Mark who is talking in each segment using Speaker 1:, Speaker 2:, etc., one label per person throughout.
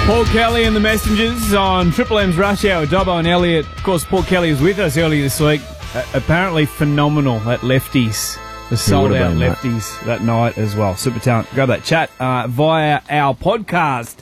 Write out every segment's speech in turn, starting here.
Speaker 1: Paul Kelly and the Messengers on Triple M's Rush Hour. Dobbo and Elliot. Of course, Paul Kelly was with us earlier this week. Apparently phenomenal at Lefties. The sold-out Lefties that night as well. Super talent. Grab that chat via our podcast.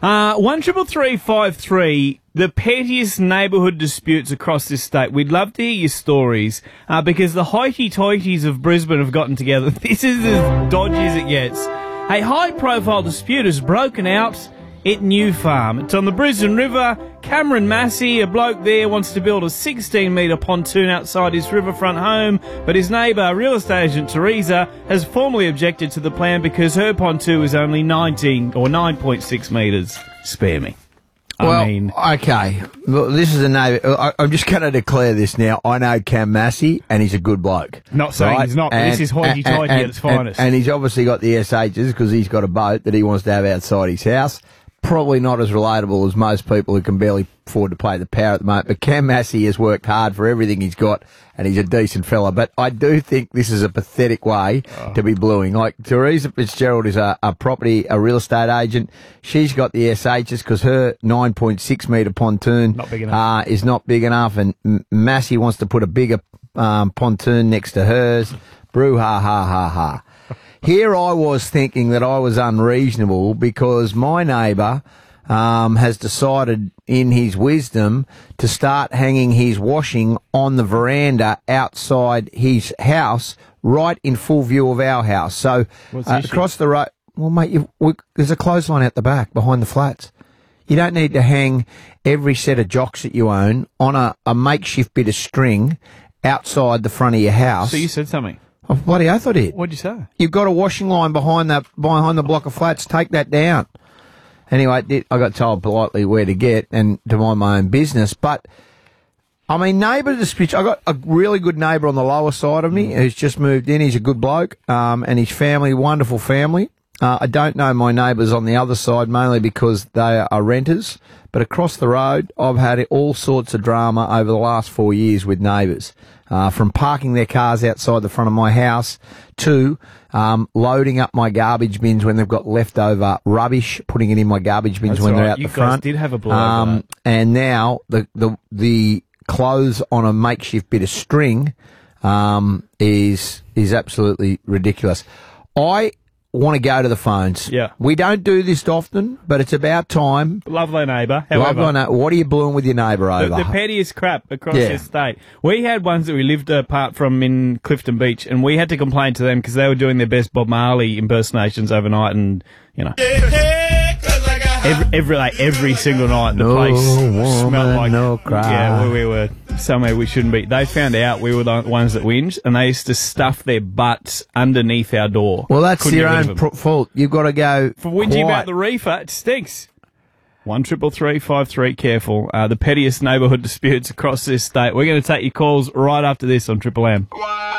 Speaker 1: 133353, the pettiest neighbourhood disputes across this state. We'd love to hear your stories because the hoity-toities of Brisbane have gotten together. This is as dodgy as it gets. A high-profile dispute has broken out at New Farm. It's on the Brisbane River. Cameron Massey, a bloke there, wants to build a 16-metre pontoon outside his riverfront home, but his neighbour, real estate agent Teresa, has formally objected to the plan because her pontoon is only 19 or 9.6 metres. Spare me.
Speaker 2: Okay. Well, this is a neighbour. I'm just going to declare this now. I know Cam Massey, and he's a good bloke.
Speaker 1: Not saying he's not, but this is hoity-toity at its finest.
Speaker 2: And he's obviously got the SHs because he's got a boat that he wants to have outside his house. Probably not as relatable as most people who can barely afford to pay the power at the moment. But Cam Massey has worked hard for everything he's got, and he's a decent fella. But I do think this is a pathetic way to be bluing. Like, Teresa Fitzgerald is a real estate agent. She's got the SHs because her 9.6 metre pontoon is not big enough. And Massey wants to put a bigger pontoon next to hers. Brew ha ha ha ha. Here I was thinking that I was unreasonable because my neighbour has decided in his wisdom to start hanging his washing on the veranda outside his house, right in full view of our house. So across the road, well, mate, there's a clothesline out the back behind the flats. You don't need to hang every set of jocks that you own on a makeshift bit of string outside the front of your house.
Speaker 1: So you said something.
Speaker 2: Oh, bloody oath I did.
Speaker 1: What'd you say?
Speaker 2: You've got a washing line behind the block of flats. Take that down. Anyway, I got told politely where to get and to mind my own business. But, I mean, neighbour disputes. I got a really good neighbour on the lower side of me who's just moved in. He's a good bloke, and his family, wonderful family. I don't know my neighbours on the other side, mainly because they are renters. But across the road, I've had all sorts of drama over the last 4 years with neighbours. From parking their cars outside the front of my house to loading up my garbage bins when they've got leftover rubbish, putting it in my garbage bins when they're out the front.
Speaker 1: You guys did have a blow.
Speaker 2: And now the clothes on a makeshift bit of string is absolutely ridiculous. I want to go to the phones.
Speaker 1: Yeah.
Speaker 2: We don't do this often, but it's about time.
Speaker 1: Lovely neighbour.
Speaker 2: What are you blowing with your neighbour over?
Speaker 1: The pettiest crap across the state. We had ones that we lived apart from in Clifton Beach, and we had to complain to them because they were doing their best Bob Marley impersonations overnight, and, you know. Every single night the place smelled like we were somewhere we shouldn't be. They found out we were the ones that whinged, and they used to stuff their butts underneath our door.
Speaker 2: Well, that's your own fault. You've got to go
Speaker 1: for whinging about the reefer. It stinks. 133353, careful. The pettiest neighbourhood disputes across this state. We're going to take your calls right after this on Triple M.